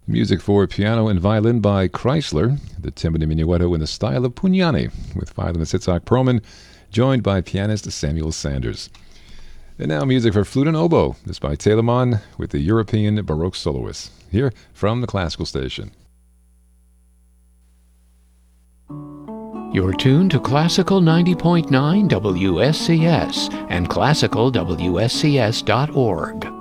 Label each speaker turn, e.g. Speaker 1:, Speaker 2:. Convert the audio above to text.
Speaker 1: Music for piano and violin by Chrysler, the Timpani Minuetto in the style of Pugnani, with violinist Itzhak Perlman, joined by pianist Samuel Sanders. And now music for flute and oboe, this by Telemann with the European Baroque soloists, here from the Classical Station.
Speaker 2: You're tuned to Classical 90.9 WSCS and classicalwscs.org.